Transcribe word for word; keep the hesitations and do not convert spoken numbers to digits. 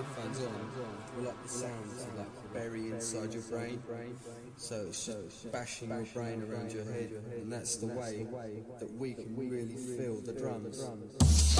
headphones on, we like the sound to like bury inside your brain, so it's just bashing your brain around your head, and that's the way that we can really feel the drums.